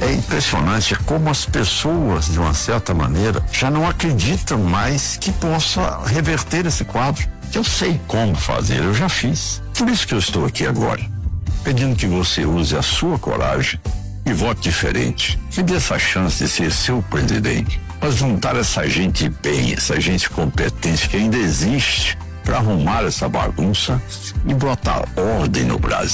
É impressionante como as pessoas, de uma certa maneira, já não acreditam mais que possa reverter esse quadro. Eu sei como fazer, eu já fiz. Por isso que eu estou aqui agora, pedindo que você use a sua coragem e vote diferente. Me dê essa chance de ser seu presidente, para juntar essa gente bem, essa gente competente que ainda existe, para arrumar essa bagunça e botar ordem no Brasil.